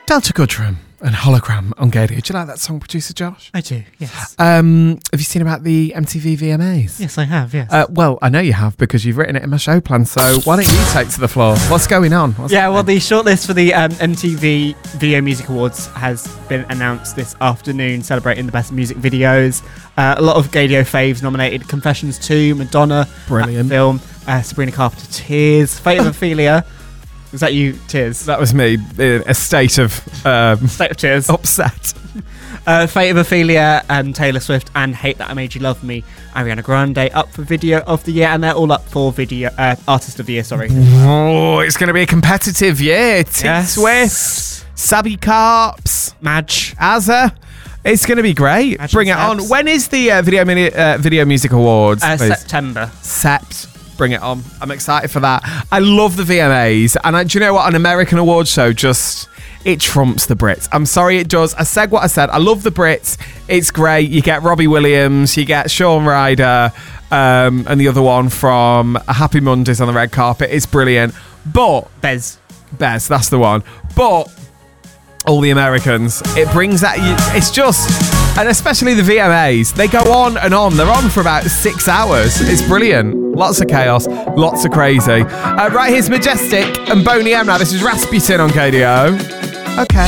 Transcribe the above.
Delta Goodrum and Hologram on Gadio. Do you like that song, producer Josh? I do, yes. Have you seen about the MTV VMAs? Yes, I have, yes. Well, I know you have because you've written it in my show plan, so why don't you take to the floor? What's going on? The shortlist for the MTV Video Music Awards has been announced this afternoon, celebrating the best music videos. A lot of Gadio faves nominated: Confessions 2, Madonna, brilliant film, Sabrina Carpenter, Tears, Fate of Ophelia. Was that you, Tears? That was me in a state of tears. Upset. Fate of Ophelia and Taylor Swift and Hate That I Made You Love Me, Ariana Grande up for Video of the Year, and they're all up for Video Artist of the Year. Sorry. Oh, it's going to be a competitive year. Yes. Swift, Sabi Carps, Madge, Azza. It's going to be great. Madge Bring it on. When is the Video Music Awards? September. Sept. Bring it on. I'm excited for that. I love the VMAs. And do you know what? An American awards show it trumps the Brits. I'm sorry, it does. I said what I said. I love the Brits. It's great. You get Robbie Williams. You get Shaun Ryder. And the other one from Happy Mondays on the red carpet. It's brilliant. But Bez, that's the one. But all the Americans, it brings that. It's just... And especially the VMAs, they go on and on. They're on for about 6 hours. It's brilliant. Lots of chaos, lots of crazy. Right, here's Majestic and Boney M now. This is Rasputin on KDO. Okay.